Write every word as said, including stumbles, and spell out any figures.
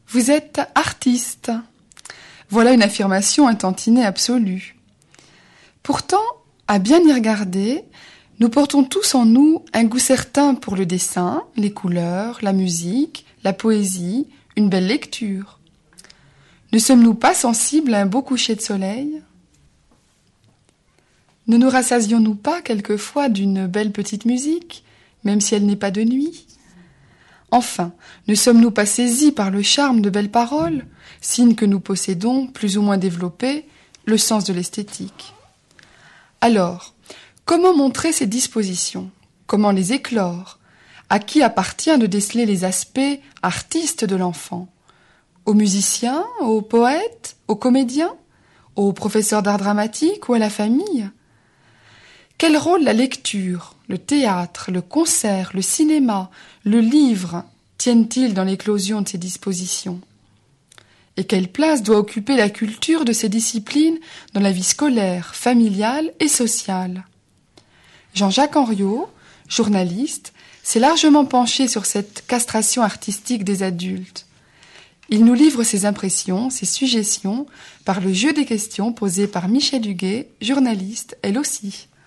Vous êtes artiste. Voilà une affirmation intantinée absolue. Pourtant, à bien y regarder, nous portons tous en nous un goût certain pour le dessin, les couleurs, la musique, la poésie, une belle lecture. Ne sommes-nous pas sensibles à un beau coucher de soleil ? Ne nous rassasions-nous pas quelquefois d'une belle petite musique, même si elle n'est pas de nuit ? Enfin, ne sommes-nous pas saisis par le charme de belles paroles, signe que nous possédons, plus ou moins développé, le sens de l'esthétique ? Alors, comment montrer ces dispositions ? Comment les éclore ? À qui appartient de déceler les aspects artistes de l'enfant ? Aux musiciens, aux poètes, aux comédiens, aux professeurs d'art dramatique ou à la famille ? Quel rôle la lecture, le théâtre, le concert, le cinéma, le livre tiennent-ils dans l'éclosion de ces dispositions ? Et quelle place doit occuper la culture de ces disciplines dans la vie scolaire, familiale et sociale ? Jean-Jacques Henriot, journaliste, s'est largement penché sur cette castration artistique des adultes. Il nous livre ses impressions, ses suggestions, par le jeu des questions posées par Michèle Huguet, journaliste, elle aussi.